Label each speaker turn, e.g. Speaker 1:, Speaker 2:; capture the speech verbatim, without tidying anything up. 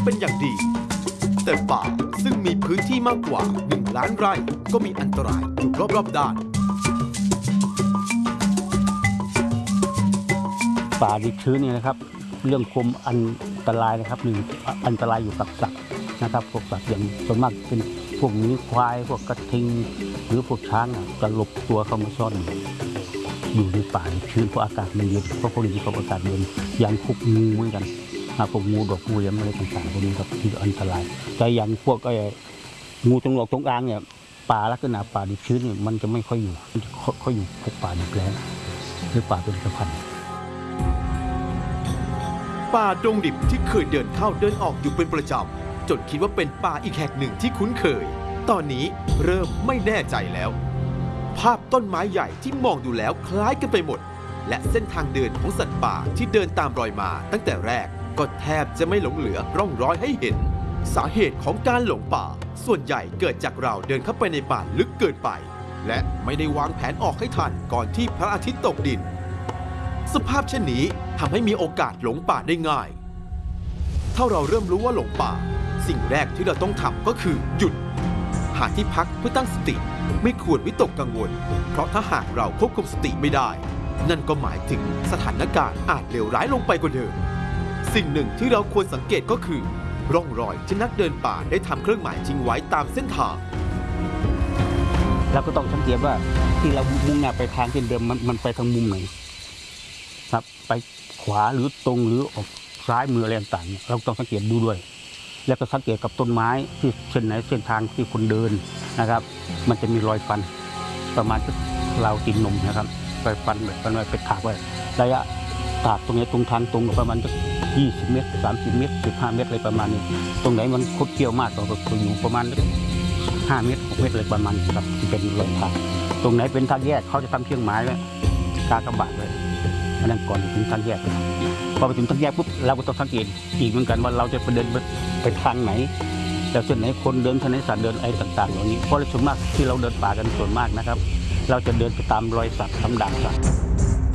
Speaker 1: เป็นอย่างดีแต่ป่าซึ่งมีพื้นที่มากกว่าหนึ่งล้านไร่ก็มีอันตรายอยู่รอบๆด้าน
Speaker 2: ป่าดิบชื้นเนี่ยนะครับเรื่องคมอันตรายนะครับหนึ่งอันตรายอยู่กับสัตว์นะครับพวกสัตว์อย่างส่วนมากเป็นพวกนี้ควายพวกกระทิงหรือพวกช้างจะหลบตัวเข้ามาซ่อนอยู่ในป่าดิบชื้นเพราะอากาศมันเย็นเพราะพวกนี้เขาอากาศเย็นอย่างพวกงูเหมือนกันพวกงูดอกงูเหลี่ยมอะไรต่างๆพวกนี้ครับที่อันตรายแต่อย่างพวกไอ้งูจงหลอกจงอางเนี่ยป่าลักษณะป่าดิบชื้นเนี่ยมันจะไม่ค่อยอยู่มันจะค่อยอยู่พวกป่าดิบแล้งหรือป่าเป็นสะพาน
Speaker 1: ป่าดงดิบที่เคยเดินเข้าเดินออกอยู่เป็นประจำจนคิดว่าเป็นป่าอีกแห่งหนึ่งที่คุ้นเคยตอนนี้เริ่มไม่แน่ใจแล้วภาพต้นไม้ใหญ่ที่มองดูแล้วคล้ายกันไปหมดและเส้นทางเดินของสัตว์ป่าที่เดินตามรอยมาตั้งแต่แรกก็แทบจะไม่หลงเหลือร่องรอยให้เห็นสาเหตุของการหลงป่าส่วนใหญ่เกิดจากเราเดินเข้าไปในป่าลึกเกินไปและไม่ได้วางแผนออกให้ทันก่อนที่พระอาทิตย์ตกดินสภาพเช่นนี้ทำให้มีโอกาสหลงป่าได้ง่ายถ้าเราเริ่มรู้ว่าหลงป่าสิ่งแรกที่เราต้องทำก็คือหยุดหาที่พักเพื่อตั้งสติไม่ควรวิตกกังวลเพราะถ้าหากเราควบคุมสติไม่ได้นั่นก็หมายถึงสถานการณ์อาจเลวร้ายลงไปกว่าเดิมสิ่งหนึ่งที่เราควรสังเกตก็คือร่องรอยที่นักเดินป่าได้ทำเครื่องหมายทิ้งไว้ตามเส้นทาง
Speaker 2: เราก็ต้องสังเกตว่าที่เรามุ่งหน้าไปทางเดิมมันมันไปทางมุมไหนครับไปขวาหรือตรงหรือออกซ้ายมืออะไรต่างๆเราต้องสังเกตดูด้วยแล้วก็สังเกตกับต้นไม้ที่เส้นไหนเส้นทางที่คนเดินนะครับมันจะมีรอยฟันประมาณเราตีนนมนะครับรอยฟันแบบมันไปถากไว้ระยะถากตรงนี้ตรงทางตรงประมาณยี่สิบเมตรสามสิบเมตรสิบห้าเมตรอะไรประมาณนี้ตรงไหนมันคดเกี่ยวมากก็อยู่ประมาณห้าเมตรหกเมตรอะไรประมาณนี้ครับที่เป็นรอยทางตรงไหนเป็นทางแยกเขาจะทำเครื่องหมายไว้กากบาทเลยอันนั้นก่อนถึงทางแยกพอไปถึงทางแยกปุ๊บเราก็ต้องสังเกตอีกเหมือนกันว่าเราจะไปเดินไปทางไหนแต่ส่วนไหนคนเดินทางไหนสัตว์เดินอะไรต่างๆเหล่านี้เพราะส่วนมากที่เราเดินป่ากันส่วนมากนะครับเราจะเดินไปตามรอยสัตว์ตามด่างสัตว์